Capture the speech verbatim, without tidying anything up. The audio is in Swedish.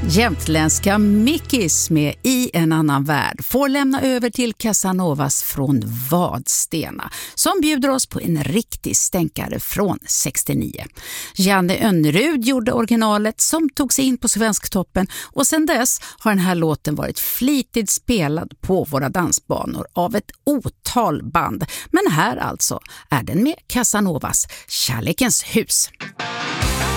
Jämtländska Mickis med I en annan värld får lämna över till Casanovas från Vadstena som bjuder oss på en riktig stänkare från sextionio. Janne Önnerud gjorde originalet som tog sig in på Svensktoppen och sedan dess har den här låten varit flitigt spelad på våra dansbanor av ett otal band. Men här alltså är den med Casanovas Kärlekens hus.